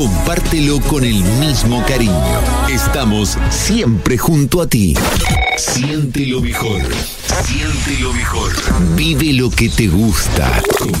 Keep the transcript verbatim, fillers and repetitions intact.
Compártelo con el mismo cariño. Estamos siempre junto a ti. Siente lo mejor. Siente lo mejor. Vive lo que te gusta. Con